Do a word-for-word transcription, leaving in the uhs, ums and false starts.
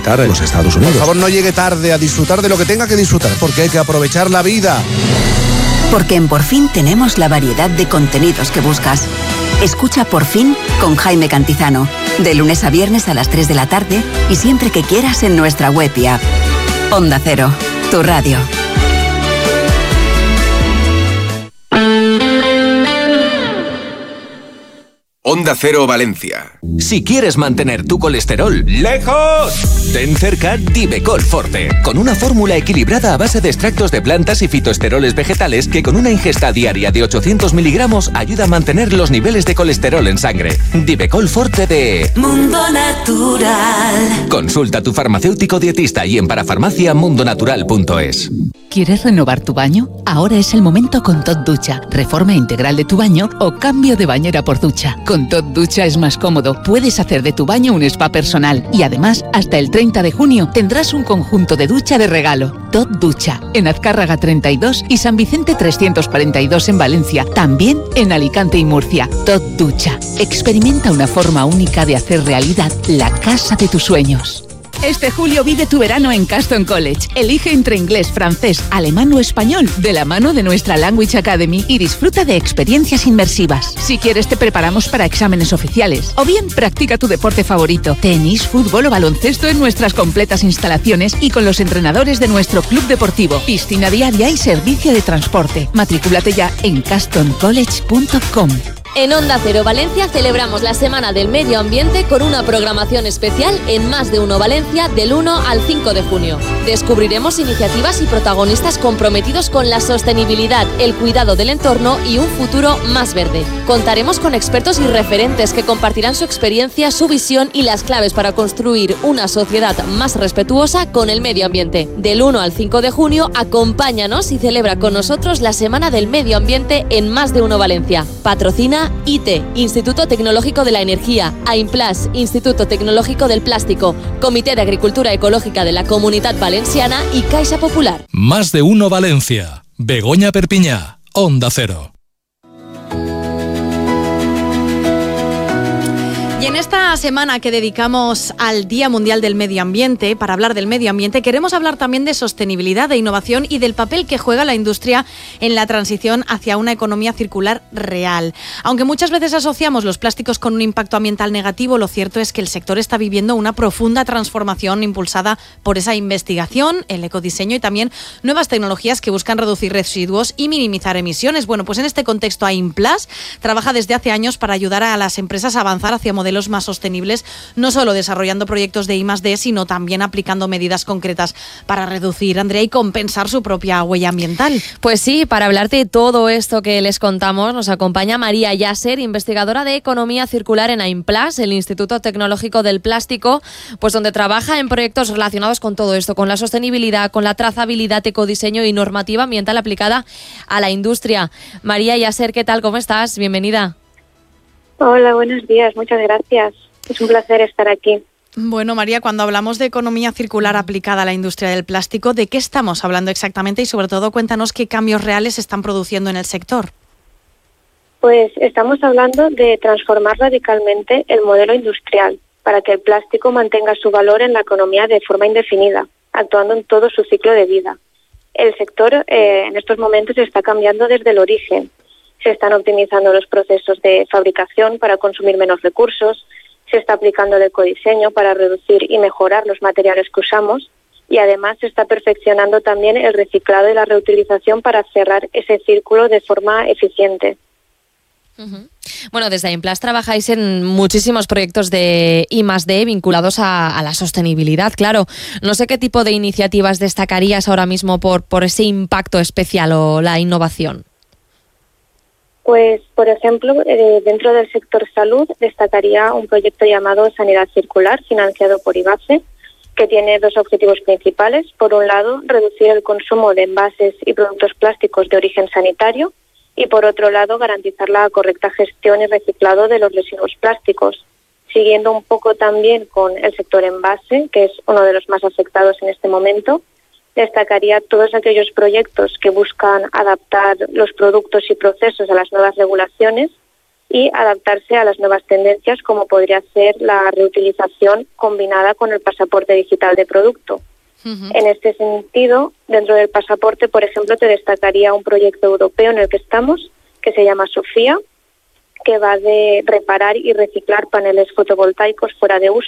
visitar los Estados Unidos. Por favor, no llegue tarde a disfrutar de lo que tenga que disfrutar, porque hay que aprovechar la vida. Porque en Por Fin tenemos la variedad de contenidos que buscas. Escucha Por Fin con Jaime Cantizano, de lunes a viernes a las tres de la tarde y siempre que quieras en nuestra web y app. Onda Cero, tu radio. Onda Cero Valencia. Si quieres mantener tu colesterol lejos, ten cerca Divecol Forte, con una fórmula equilibrada a base de extractos de plantas y fitoesteroles vegetales que con una ingesta diaria de ochocientos miligramos ayuda a mantener los niveles de colesterol en sangre. Divecol Forte de Mundo Natural. Consulta a tu farmacéutico dietista y en parafarmacia mundonatural punto es. ¿Quieres renovar tu baño? Ahora es el momento con Tot Ducha. Reforma integral de tu baño o cambio de bañera por ducha. Con Tot Ducha es más cómodo. Puedes hacer de tu baño un spa personal. Y además, hasta el treinta de junio tendrás un conjunto de ducha de regalo. Tot Ducha. En Azcárraga treinta y dos y San Vicente trescientos cuarenta y dos en Valencia. También en Alicante y Murcia. Tot Ducha. Experimenta una forma única de hacer realidad la casa de tus sueños. Este julio vive tu verano en Caston College. Elige entre inglés, francés, alemán o español de la mano de nuestra Language Academy y disfruta de experiencias inmersivas. Si quieres te preparamos para exámenes oficiales o bien practica tu deporte favorito, tenis, fútbol o baloncesto en nuestras completas instalaciones y con los entrenadores de nuestro club deportivo, piscina diaria y servicio de transporte. Matrículate ya en caston college punto com. En Onda Cero Valencia celebramos la Semana del Medio Ambiente con una programación especial en Más de Uno Valencia del uno al cinco de junio. Descubriremos iniciativas y protagonistas comprometidos con la sostenibilidad, el cuidado del entorno y un futuro más verde. Contaremos con expertos y referentes que compartirán su experiencia, su visión y las claves para construir una sociedad más respetuosa con el medio ambiente. Del uno al cinco de junio, acompáñanos y celebra con nosotros la Semana del Medio Ambiente en Más de Uno Valencia. Patrocina I T E, Instituto Tecnológico de la Energía, AIMPLAS, Instituto Tecnológico del Plástico, Comité de Agricultura Ecológica de la Comunidad Valenciana y Caixa Popular. Más de Uno Valencia. Begoña Perpiñá, Onda Cero. Y en esta semana que dedicamos al Día Mundial del Medio Ambiente, para hablar del medio ambiente, queremos hablar también de sostenibilidad, de innovación y del papel que juega la industria en la transición hacia una economía circular real. Aunque muchas veces asociamos los plásticos con un impacto ambiental negativo, lo cierto es que el sector está viviendo una profunda transformación impulsada por esa investigación, el ecodiseño y también nuevas tecnologías que buscan reducir residuos y minimizar emisiones. Bueno, pues en este contexto AIMPLAS trabaja desde hace años para ayudar a las empresas a avanzar hacia modelos más sostenibles, no solo desarrollando proyectos de I más D, sino también aplicando medidas concretas para reducir, Andrea, y compensar su propia huella ambiental. Pues sí, para hablarte de todo esto que les contamos, nos acompaña María Yasser, investigadora de Economía Circular en AIMPLAS, el Instituto Tecnológico del Plástico, pues donde trabaja en proyectos relacionados con todo esto, con la sostenibilidad, con la trazabilidad, ecodiseño y normativa ambiental aplicada a la industria. María Yasser, ¿qué tal? ¿Cómo estás? Bienvenida. Hola, buenos días, muchas gracias. Es un placer estar aquí. Bueno, María, cuando hablamos de economía circular aplicada a la industria del plástico, ¿de qué estamos hablando exactamente? Y sobre todo, cuéntanos qué cambios reales se están produciendo en el sector. Pues estamos hablando de transformar radicalmente el modelo industrial para que el plástico mantenga su valor en la economía de forma indefinida, actuando en todo su ciclo de vida. El sector eh, en estos momentos está cambiando desde el origen. Se están optimizando los procesos de fabricación para consumir menos recursos, se está aplicando el ecodiseño para reducir y mejorar los materiales que usamos y además se está perfeccionando también el reciclado y la reutilización para cerrar ese círculo de forma eficiente. Uh-huh. Bueno, desde AIMPLAS trabajáis en muchísimos proyectos de I más D vinculados a, a la sostenibilidad, claro. No sé qué tipo de iniciativas destacarías ahora mismo por, por ese impacto especial o la innovación. Pues, por ejemplo, eh, dentro del sector salud destacaría un proyecto llamado Sanidad Circular, financiado por IBACE, que tiene dos objetivos principales. Por un lado, reducir el consumo de envases y productos plásticos de origen sanitario y, por otro lado, garantizar la correcta gestión y reciclado de los residuos plásticos. Siguiendo un poco también con el sector envase, que es uno de los más afectados en este momento, destacaría todos aquellos proyectos que buscan adaptar los productos y procesos a las nuevas regulaciones y adaptarse a las nuevas tendencias, como podría ser la reutilización combinada con el pasaporte digital de producto. Uh-huh. En este sentido, dentro del pasaporte, por ejemplo, te destacaría un proyecto europeo en el que estamos, que se llama Sofía, que va de reparar y reciclar paneles fotovoltaicos fuera de uso